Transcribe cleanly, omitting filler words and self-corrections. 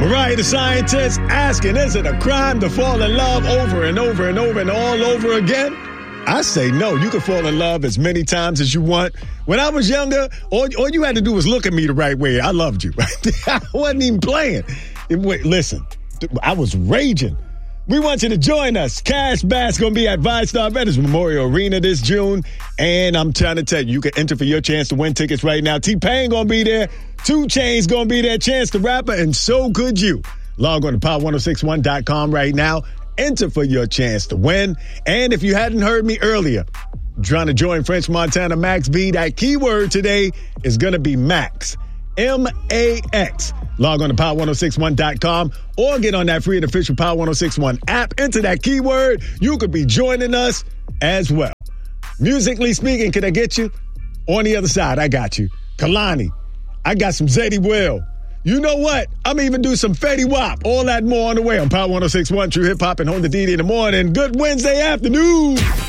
Mariah the Scientist asking, is it a crime to fall in love over and over and over and all over again? I say no. You can fall in love as many times as you want. When I was younger, all you had to do was look at me the right way. I loved you. I wasn't even playing. Listen, I was raging. We want you to join us. Cash Bass going to be at VyStar Veterans Memorial Arena this June. And I'm trying to tell you, you can enter for your chance to win tickets right now. T-Pain going to be there. 2 Chainz going to be there. Chance the Rapper. And so could you. Log on to power1061.com right now. Enter for your chance to win. And if you hadn't heard me earlier, trying to join French Montana Max B, that keyword today is going to be Max. M-A-X. Log on to power1061.com or get on that free and official Power 1061 app. Enter that keyword. You could be joining us as well. Musically speaking, can I get you? On the other side, I got you. Kalani. I got some Zeddy Will. You know what? I'm even do some Fetty Wap. All that more on the way on Power 1061 True Hip Hop and Home to DD in the morning. Good Wednesday afternoon.